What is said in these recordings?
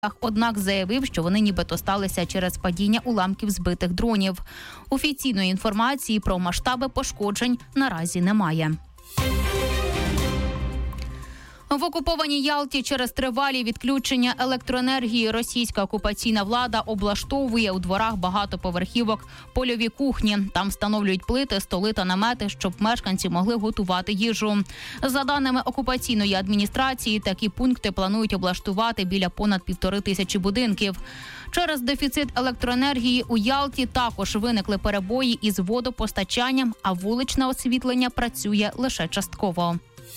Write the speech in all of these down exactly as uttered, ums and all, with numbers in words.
однак заявив, що вони нібито сталися через падіння уламків збитих дронів. Офіційної інформації про масштаби пошкоджень наразі немає. В окупованій Ялті через тривалі відключення електроенергії російська окупаційна влада облаштовує у дворах багатоповерхівок польові кухні. Там встановлюють плити, столи та намети, щоб мешканці могли готувати їжу. За даними окупаційної адміністрації, такі пункти планують облаштувати біля понад півтори тисячі будинків. Через дефіцит електроенергії у Ялті також виникли перебої із водопостачанням, а вуличне освітлення працює лише частково.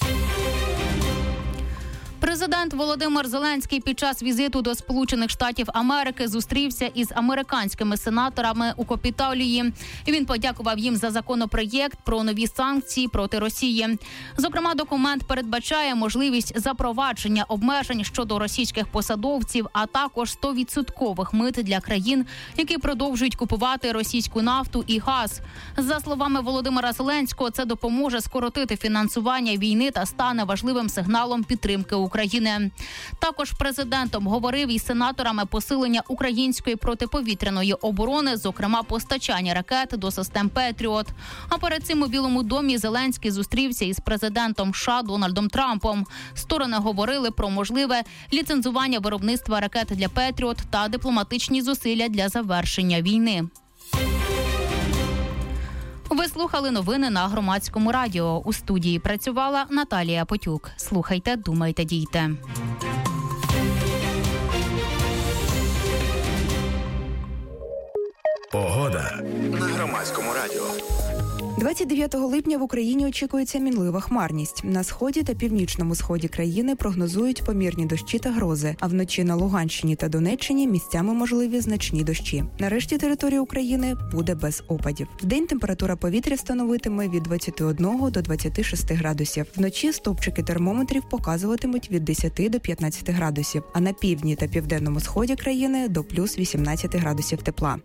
Президент Володимир Зеленський під час візиту до Сполучених Штатів Америки зустрівся із американськими сенаторами у Капітолії. Він подякував їм за законопроєкт про нові санкції проти Росії. Зокрема, документ передбачає можливість запровадження обмежень щодо російських посадовців, а також сто відсотків мит для країн, які продовжують купувати російську нафту і газ. За словами Володимира Зеленського, це допоможе скоротити фінансування війни та стане важливим сигналом підтримки України. України. Також президент обговорив із сенаторами посилення української протиповітряної оборони, зокрема постачання ракет до систем «Петріот». А перед цим у Білому домі Зеленський зустрівся із президентом США Дональдом Трампом. Сторони говорили про можливе ліцензування виробництва ракет для «Петріот» та дипломатичні зусилля для завершення війни. Ви слухали новини на Громадському радіо. У студії працювала Наталія Потюк. Слухайте, думайте, дійте. Погода на Громадському радіо. двадцять дев'ятого липня в Україні очікується мінлива хмарність. На сході та північному сході країни прогнозують помірні дощі та грози, а вночі на Луганщині та Донеччині місцями можливі значні дощі. На решті території України буде без опадів. Вдень температура повітря становитиме від двадцяти одного до двадцяти шести градусів. Вночі стовпчики термометрів показуватимуть від десяти до п'ятнадцяти градусів, а на півдні та південному сході країни до плюс вісімнадцяти градусів тепла.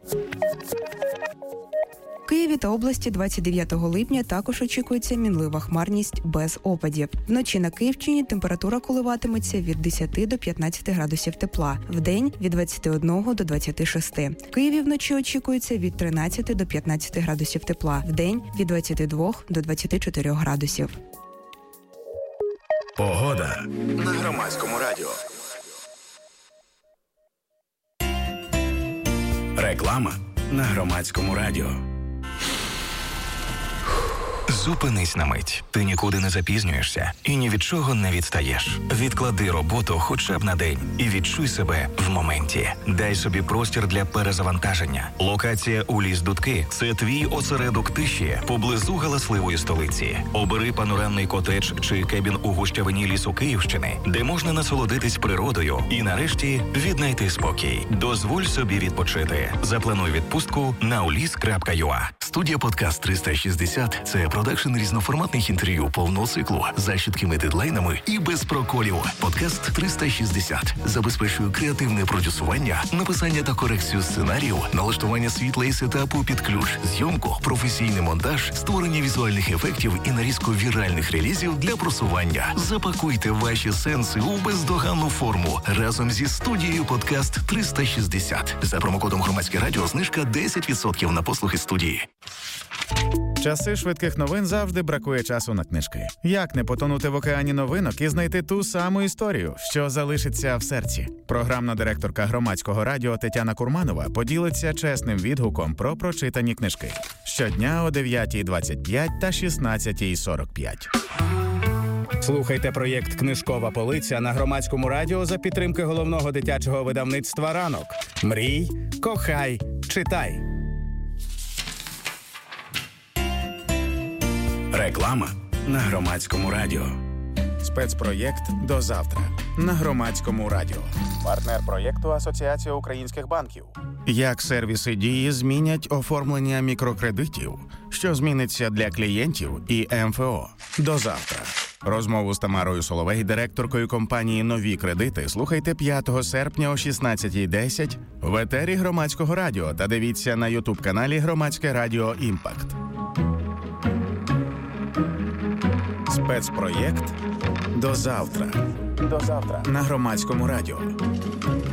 В Києві та області двадцять дев'ятого липня також очікується мінлива хмарність без опадів. Вночі на Київщині температура коливатиметься від десяти до п'ятнадцяти градусів тепла. Вдень – від двадцяти одного до двадцяти шести. В Києві вночі очікується від тринадцяти до п'ятнадцяти градусів тепла. Вдень – від двадцяти двох до двадцяти чотирьох градусів. Погода на Громадському радіо. Реклама на Громадському радіо. Зупинись на мить. Ти нікуди не запізнюєшся і ні від чого не відстаєш. Відклади роботу хоча б на день і відчуй себе в моменті. Дай собі простір для перезавантаження. Локація у Ліс-Дудки – це твій осередок тиші поблизу галасливої столиці. Обери панорамний котедж чи кебін у гущавині лісу Київщини, де можна насолодитись природою і нарешті віднайти спокій. Дозволь собі відпочити. Заплануй відпустку на уліс крапка ю а. Студія «Подкаст триста шістдесят» – це продакшн різноформатних інтерв'ю повного циклу за чіткими дедлайнами і без проколів. «Подкаст триста шістдесят» забезпечує креативне продюсування, написання та корекцію сценарію, налаштування світла і сетапу під ключ, зйомку, професійний монтаж, створення візуальних ефектів і нарізку віральних релізів для просування. Запакуйте ваші сенси у бездоганну форму разом зі студією «Подкаст триста шістдесят». За промокодом «Громадське радіо» знижка десять відсотків на послуги студії. Часи швидких новин завжди бракує часу на книжки. Як не потонути в океані новинок і знайти ту саму історію, що залишиться в серці? Програмна директорка Громадського радіо Тетяна Курманова поділиться чесним відгуком про прочитані книжки. Щодня о дев'ятій двадцять п'ять та шістнадцятій сорок п'ять. Слухайте проєкт «Книжкова полиця» на Громадському радіо за підтримки головного дитячого видавництва «Ранок». Мрій, кохай, читай. Реклама на Громадському радіо. Спецпроєкт «До завтра» на Громадському радіо. Партнер проєкту Асоціація українських банків. Як сервіси «Дії» змінять оформлення мікрокредитів? Що зміниться для клієнтів і ем еф о? До завтра. Розмову з Тамарою Соловей, директоркою компанії «Нові кредити», слухайте п'ятого серпня о шістнадцятій десять в етері Громадського радіо та дивіться на ютуб-каналі Громадське радіо «Імпакт». Спецпроєкт «До завтра». До завтра на Громадському радіо.